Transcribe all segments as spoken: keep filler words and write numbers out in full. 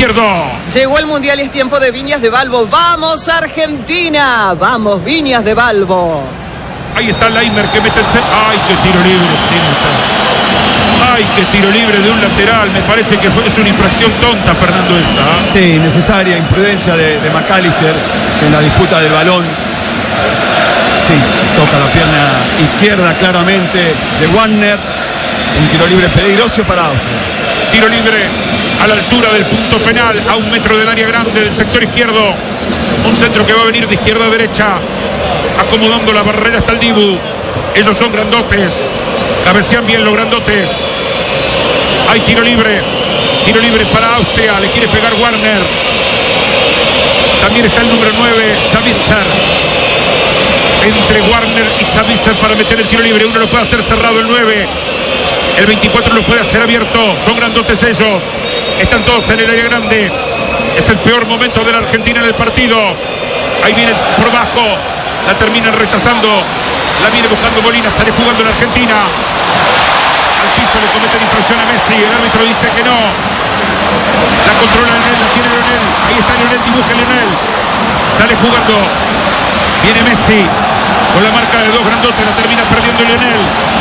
izquierdo. Llegó el Mundial y es tiempo de Viñas de Balbo. ¡Vamos, Argentina! ¡Vamos, Viñas de Balbo! Ahí está Laimer que mete el set. ¡Ay, qué tiro libre! ¡Ay, qué tiro libre de un lateral! Me parece que fue, es una infracción tonta, Fernando, esa. Sí, necesaria, imprudencia de, de McAllister en la disputa del balón. Sí, toca la pierna izquierda claramente de Wagner. Un tiro libre peligroso para Austria. Tiro libre a la altura del punto penal, a un metro del área grande del sector izquierdo. Un centro que va a venir de izquierda a derecha, acomodando la barrera hasta el Dibu. Ellos son grandotes, cabecean bien los grandotes. Hay tiro libre, tiro libre para Austria, le quiere pegar Warner. También está el número nueve, Sabitzer. Entre Warner y Sabitzer para meter el tiro libre. Uno lo puede hacer cerrado, el nueve. El veinticuatro lo puede hacer abierto. Son grandotes ellos. Están todos en el área grande. Es el peor momento de la Argentina en el partido. Ahí viene por bajo. La terminan rechazando. La viene buscando Molina. Sale jugando la Argentina. Al piso le cometen infracción a Messi. El árbitro dice que no. La controla Lionel. La tiene Lionel. Ahí está Lionel. Dibuja Lionel. Sale jugando. Viene Messi. Con la marca de dos grandotes. La termina perdiendo Lionel.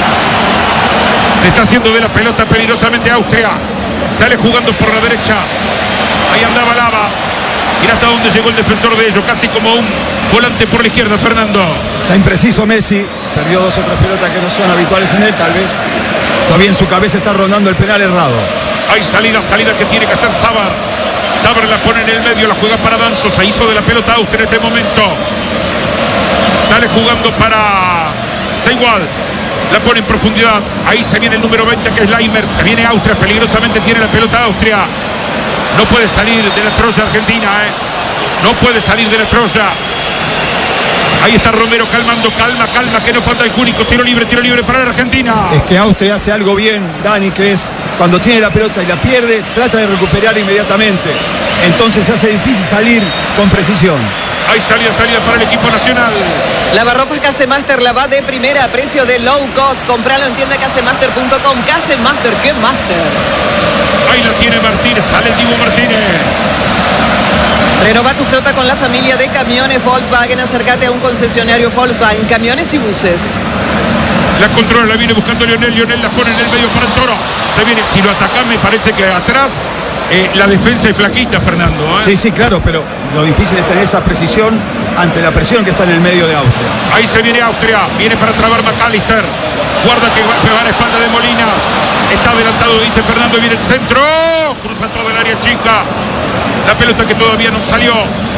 Se está haciendo de la pelota peligrosamente Austria. Sale jugando por la derecha. Ahí andaba Lava. Mira hasta dónde llegó el defensor de ellos. Casi como un volante por la izquierda, Fernando. Está impreciso Messi. Perdió dos o tres pelotas que no son habituales en él. Tal vez todavía en su cabeza está rondando el penal errado. Hay salida, salida que tiene que hacer Sabar. Sabar la pone en el medio. La juega para Danzo. Se hizo de la pelota Austria en este momento. Sale jugando para Seigual. La pone en profundidad. Ahí se viene el número veinte que es Laimer. Se viene Austria. Peligrosamente tiene la pelota Austria. No puede salir de la Troya Argentina, ¿eh? No puede salir de la Troya. Ahí está Romero calmando. Calma, calma, que no falta el cúnico. Tiro libre, tiro libre para la Argentina. Es que Austria hace algo bien, Dani, que es cuando tiene la pelota y la pierde, trata de recuperar inmediatamente. Entonces se hace difícil salir con precisión. Hay salida, salida para el equipo nacional. Lavarropas Casemaster la va de primera a precio de low cost. Compralo en tienda casemaster punto com. Casemaster, ¿qué master? Ahí la tiene Martínez, sale Dibu Martínez. Renova tu flota con la familia de camiones Volkswagen. Acércate a un concesionario Volkswagen, camiones y buses. La controla, la viene buscando Lionel. Lionel la pone en el medio para el Toro. Se viene, si lo ataca me parece que atrás eh, la defensa es flaquita, Fernando, ¿eh? Sí, sí, claro, pero lo difícil es tener esa precisión ante la presión que está en el medio de Austria. Ahí se viene Austria, viene para trabar McAllister. Guarda que va a la espalda de Molina. Está adelantado, dice Fernando, y viene el centro. Cruza todo el área chica. La pelota que todavía no salió.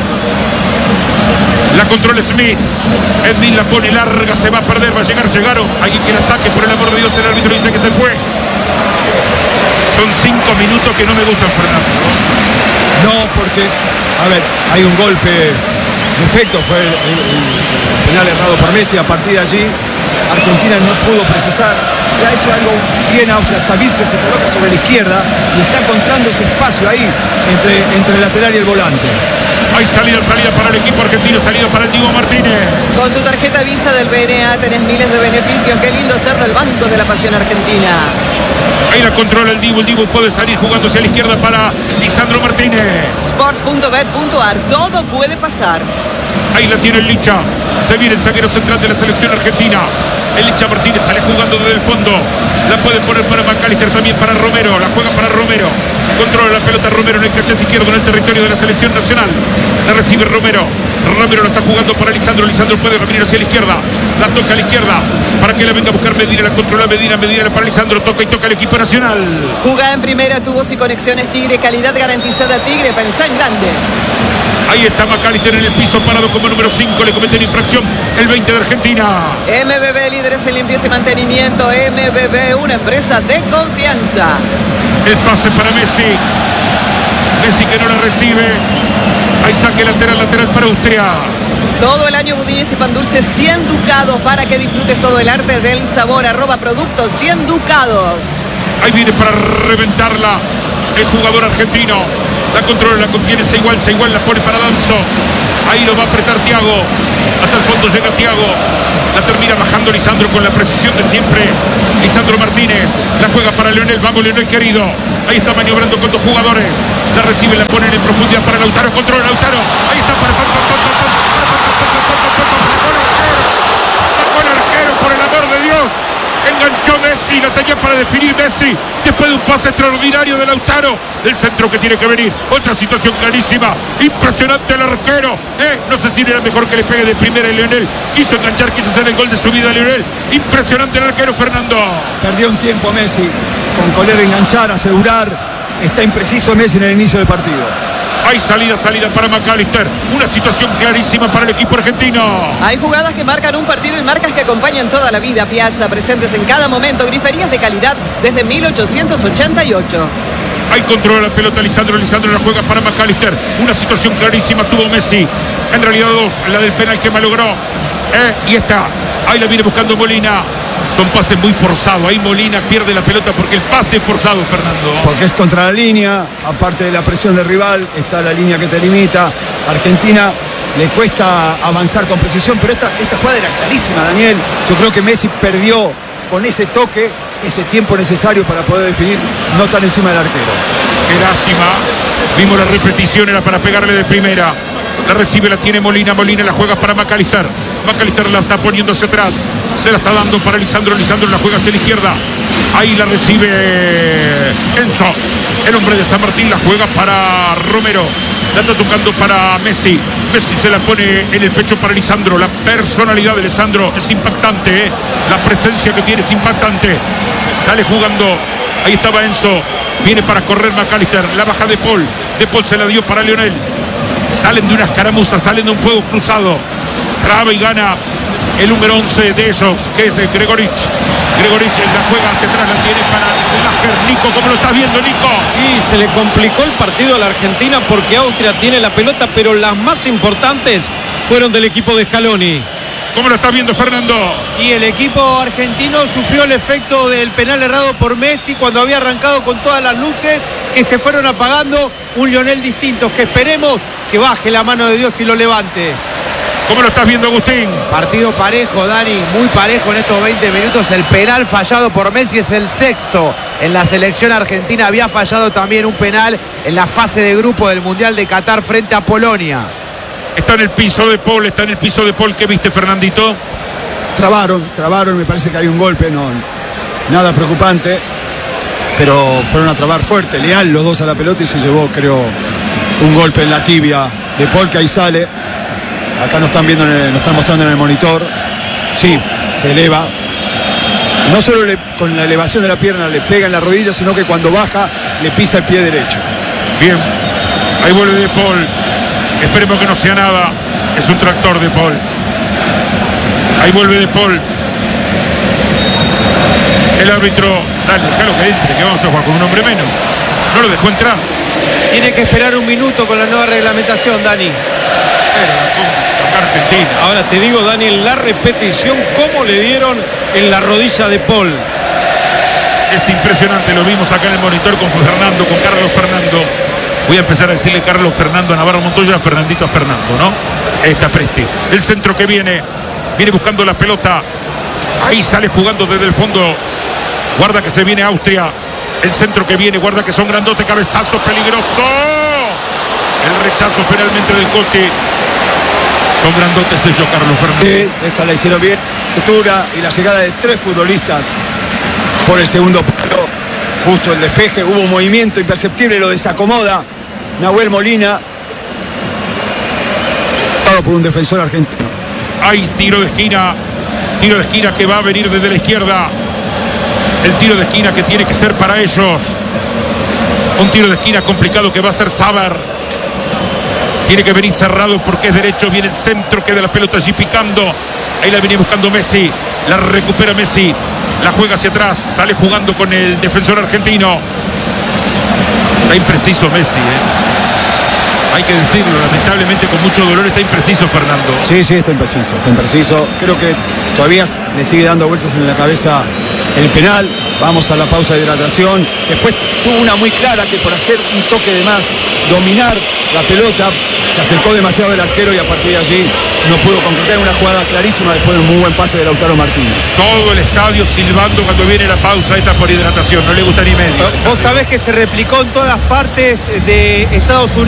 La controla Smith. Edwin la pone larga, se va a perder, va a llegar, llegaron. Alguien que la saque, por el amor de Dios, el árbitro dice que se fue. Son cinco minutos que no me gustan, Fernando. No, porque, a ver, hay un golpe de efecto, fue el, el, el penal errado por Messi. A partir de allí, Argentina no pudo precisar. Le ha hecho algo bien a Austria. Sabitzer se coloca sobre la izquierda y está encontrando ese espacio ahí entre, entre el lateral y el volante. Hay salida, salida para el equipo argentino, salida para el Dibu Martínez. Con tu tarjeta Visa del B N A tenés miles de beneficios. Qué lindo ser del Banco de la Pasión Argentina. Ahí la controla el Dibu. El Dibu puede salir jugando hacia la izquierda para Lisandro Martínez. Sport punto bet punto ar. Todo puede pasar. Ahí la tiene el Licha. Se viene el zaguero central de la selección argentina. El Licha Martínez sale jugando desde el fondo. La puede poner para McAllister, también para Romero. La juega para Romero. Controla la pelota Romero en el cachete izquierdo en el territorio de la selección nacional. La recibe Romero. Romero la está jugando para Lisandro. Lisandro puede venir hacia la izquierda. La toca a la izquierda para que la venga a buscar Medina. La controla Medina. Medina para Lisandro. Toca y toca el equipo nacional. Jugá en primera, tubos y conexiones Tigre. Calidad garantizada Tigre. Pensá en grande. Ahí está McAllister en el piso, parado como número cinco. Le cometen infracción el veinte de Argentina. M B B, líderes en limpieza y mantenimiento. M B B, una empresa de confianza. El pase para Messi. Messi que no la recibe. Ahí saque lateral, lateral para Austria. Todo el año budines y pan dulce, cien ducados para que disfrutes todo el arte del sabor. Arroba productos cien ducados. Ahí viene para reventarla el jugador argentino. La controla, la contiene, se igual, se igual, la pone para Danzo. Ahí lo va a apretar Thiago. Hasta el fondo llega Thiago. La termina bajando Lisandro con la precisión de siempre. Lisandro Martínez. La juega para Leonel. Vamos, Leonel querido. Ahí está maniobrando con dos jugadores. La recibe, la ponen en profundidad para Lautaro. Controla Lautaro. Ahí está para Sacó el arquero, por el amor de Dios. Enganchó Messi, la tenía para definir Messi. Después de un pase extraordinario de Lautaro. El centro que tiene que venir. Otra situación clarísima. Impresionante el arquero. Eh, no sé si era mejor que le pegue de primera a Leonel. Quiso enganchar, quiso hacer el gol de su vida Leonel. Impresionante el arquero, Fernando. Perdió un tiempo Messi. Con Coler enganchar, asegurar. Está impreciso Messi en el inicio del partido. Hay salida, salida para McAllister. Una situación clarísima para el equipo argentino. Hay jugadas que marcan un partido y marcas que acompañan toda la vida. Piazza, presentes en cada momento. Griferías de calidad desde mil ochocientos ochenta y ocho. Ahí controla la pelota Lisandro. Lisandro la juega para McAllister. Una situación clarísima tuvo Messi. En realidad dos. La del penal que malogró. Eh, y está. Ahí la viene buscando Molina. Son pases muy forzados. Ahí Molina pierde la pelota porque el pase es forzado, Fernando. Porque es contra la línea. Aparte de la presión del rival, está la línea que te limita. Argentina le cuesta avanzar con precisión, pero esta, esta jugada era clarísima, Daniel. Yo creo que Messi perdió con ese toque ese tiempo necesario para poder definir, no tan encima del arquero. Qué lástima. Vimos la repetición, era para pegarle de primera. La recibe, la tiene Molina. Molina la juega para McAllister. McAllister la está poniendo hacia atrás. Se la está dando para Lisandro. Lisandro la juega hacia la izquierda. Ahí la recibe Enzo. El hombre de San Martín la juega para Romero. La está tocando para Messi. Messi se la pone en el pecho para Lisandro. La personalidad de Lisandro es impactante, ¿eh? La presencia que tiene es impactante. Sale jugando. Ahí estaba Enzo. Viene para correr McAllister. La baja de Paul. De Paul se la dio para Leonel. Salen de una escaramuza, salen de un fuego cruzado. Traba y gana el número once de ellos, que es Gregorich. Gregorich la juega hacia atrás, la tiene para Slager. Nico, ¿cómo lo estás viendo, Nico? Y se le complicó el partido a la Argentina porque Austria tiene la pelota, pero las más importantes fueron del equipo de Scaloni. ¿Cómo lo estás viendo, Fernando? Y el equipo argentino sufrió el efecto del penal errado por Messi cuando había arrancado con todas las luces que se fueron apagando. Un Lionel distinto, que esperemos que baje la mano de Dios y lo levante. ¿Cómo lo estás viendo, Agustín? Partido parejo, Dani, muy parejo en estos veinte minutos. El penal fallado por Messi es el sexto en la selección argentina. Había fallado también un penal en la fase de grupo del Mundial de Qatar frente a Polonia. Está en el piso de Paul, está en el piso de Paul. ¿Qué viste, Fernandito? Trabaron, trabaron, me parece que hay un golpe, no, nada preocupante, pero fueron a trabar fuerte, leal los dos a la pelota y se llevó, creo, un golpe en la tibia de Paul, que ahí sale. Acá nos están viendo, en el, nos están mostrando en el monitor. Sí, se eleva. No solo le, con la elevación de la pierna le pega en la rodilla, sino que cuando baja le pisa el pie derecho. Bien, ahí vuelve de Paul. Esperemos que no sea nada. Es un tractor de Paul. Ahí vuelve de Paul. El árbitro, dale, déjalo que entre, que vamos a jugar con un hombre menos. No lo dejó entrar. Tiene que esperar un minuto con la nueva reglamentación, Dani. Argentina. Ahora te digo, Daniel, la repetición, cómo le dieron en la rodilla de Paul. Es impresionante, lo vimos acá en el monitor con Fernando, con Carlos Fernando. Voy a empezar a decirle Carlos Fernando a Navarro Montoya, Fernandito a Fernando, ¿no? Está Presti. El centro que viene, viene buscando la pelota. Ahí sale jugando desde el fondo. Guarda que se viene Austria. El centro que viene, guarda que son grandotes, cabezazo peligroso. El rechazo finalmente del Coti. Son grandotes ellos, Carlos Fernando. Sí, esta la hicieron bien. Altura y la llegada de tres futbolistas por el segundo palo. Justo el despeje, hubo un movimiento imperceptible, lo desacomoda Nahuel Molina. Todo por un defensor argentino. Hay tiro de esquina. Tiro de esquina que va a venir desde la izquierda. El tiro de esquina que tiene que ser para ellos. Un tiro de esquina complicado que va a ser Saber. Tiene que venir cerrado porque es derecho. Viene el centro, queda la pelota allí picando. Ahí la venía buscando Messi. La recupera Messi. La juega hacia atrás. Sale jugando con el defensor argentino. Está impreciso Messi, ¿eh? Hay que decirlo, lamentablemente con mucho dolor está impreciso, Fernando. Sí, sí, está impreciso, está impreciso. Creo que todavía le sigue dando vueltas en la cabeza el penal. vamos a la pausa de hidratación. Después tuvo una muy clara que por hacer un toque de más, dominar la pelota, se acercó demasiado el arquero y a partir de allí no pudo concretar una jugada clarísima después de un muy buen pase de Lautaro Martínez. Todo el estadio silbando cuando viene la pausa esta por hidratación, no le gusta ni medio. Vos sabés que se replicó en todas partes de Estados Unidos.